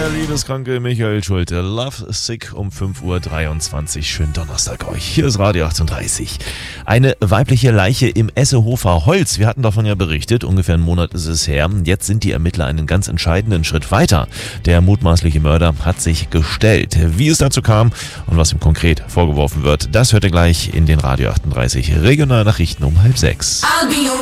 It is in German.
Der liebeskranke Michael Schulte, Love Sick um 5:23 Uhr. Schönen Donnerstag euch. Hier ist Radio 38. Eine weibliche Leiche im Essehofer Holz. Wir hatten davon ja berichtet, ungefähr einen Monat ist es her. Jetzt sind die Ermittler einen ganz entscheidenden Schritt weiter. Der mutmaßliche Mörder hat sich gestellt. Wie es dazu kam und was ihm konkret vorgeworfen wird, das hört ihr gleich in den Radio 38 Regionalnachrichten um 5:30.